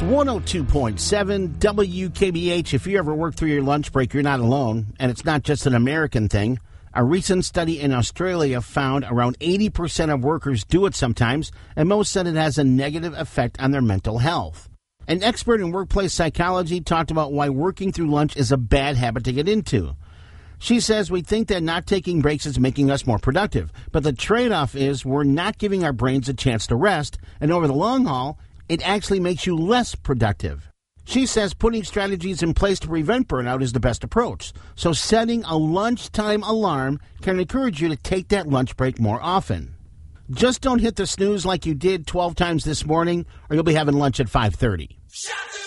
It's 102.7 WKBH. If you ever work through your lunch break, you're not alone, and it's not just an American thing. A recent study in Australia found around 80% of workers do it sometimes, and most said it has a negative effect on their mental health. An expert in workplace psychology talked about why working through lunch is a bad habit to get into. She says we think that not taking breaks is making us more productive, but the trade-off is we're not giving our brains a chance to rest, and over the long haul, it actually makes you less productive. She says putting strategies in place to prevent burnout is the best approach. So setting a lunchtime alarm can encourage you to take that lunch break more often. Just don't hit the snooze like you did 12 times this morning, or you'll be having lunch at 5:30.